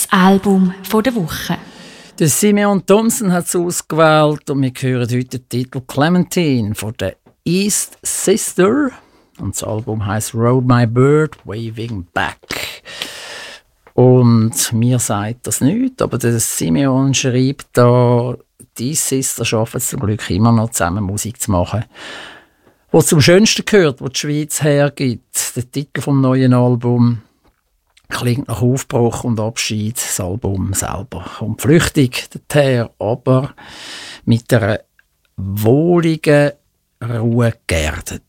Album der Woche. Der Simeon Thompson hat es ausgewählt und wir hören heute den Titel «Clementine» von der East Sister. Und das Album heisst «Rode My Bird, Waving Back». Und mir sagt das nicht, aber der Simeon schreibt da, die Sister schaffen es zum Glück immer noch zusammen Musik zu machen, was zum Schönsten gehört, was die Schweiz hergibt. Der Titel vom neuen Album klingt nach Aufbruch und Abschied. Das Album selber kommt flüchtig daher, aber mit einer wohligen Ruhe geerdet.